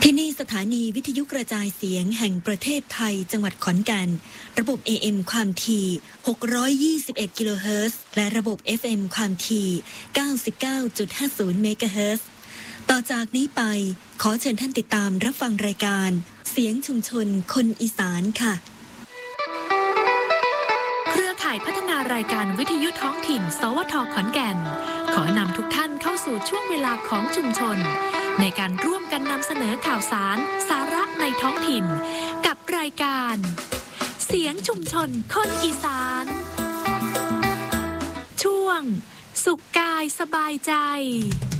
ที่นี่สถานีวิทยุกระจายเสียงแห่งประเทศไทยจังหวัดขอนแก่นระบบ AM ความถี่621กิโลเฮิรตซ์และระบบ FM ความถี่99.50เมกะเฮิรตซ์ต่อจากนี้ไปขอเชิญท่านติดตามรับฟังรายการเสียงชุมชนคนอีสานค่ะเครือข่ายพัฒนารายการวิทยุท้องถิ่นสวท.ขอนแก่นขอนำทุกท่านเข้าสู่ช่วงเวลาของชุมชนในการร่วมกันนำเสนอข่าวสารสาระในท้องถิ่นกับรายการเสียงชุมชนคนอีสานช่วงสุขกายสบายใจ